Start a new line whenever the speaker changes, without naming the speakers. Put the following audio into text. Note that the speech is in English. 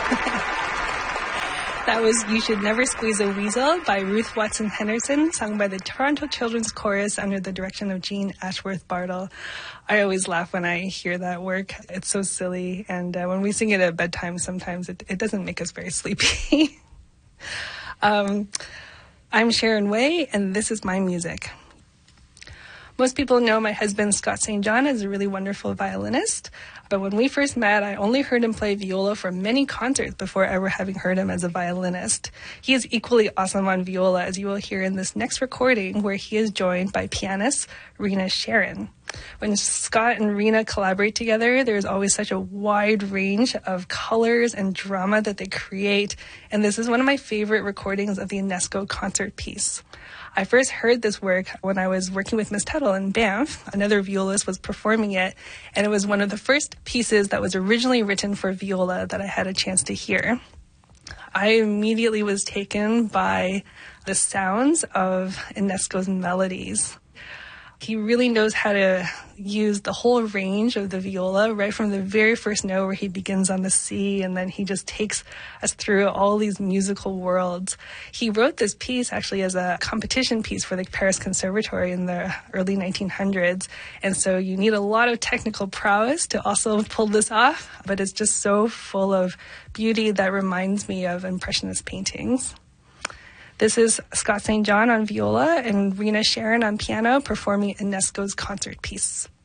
That was You Should Never Squeeze a Weasel by Ruth Watson Henderson, sung by the Toronto Children's Chorus under the direction of Jean Ashworth Bartle. I always laugh when I hear that work. It's so silly, and when we sing it at bedtime, sometimes it doesn't make us very sleepy. I'm Sharon Way, and this is my music. Most people know my husband, Scott St. John, is a really wonderful violinist. But when we first met, I only heard him play viola for many concerts before ever having heard him as a violinist. He is equally awesome on viola, as you will hear in this next recording, where he is joined by pianist Rena Sharon. When Scott and Rena collaborate together, there's always such a wide range of colors and drama that they create, and this is one of my favorite recordings of the UNESCO concert piece. I first heard this work when I was working with Miss Tuttle in Banff. Another violist was performing it, and it was one of the first pieces that was originally written for viola that I had a chance to hear. I immediately was taken by the sounds of Ionesco's melodies. He really knows how to use the whole range of the viola, right from the very first note where he begins on the C, and then he just takes us through all these musical worlds. He wrote this piece actually as a competition piece for the Paris Conservatory in the early 1900s, and so you need a lot of technical prowess to also pull this off, but it's just so full of beauty that reminds me of Impressionist paintings. This is Scott St. John on viola and Rena Sharon on piano performing Ionesco's concert piece.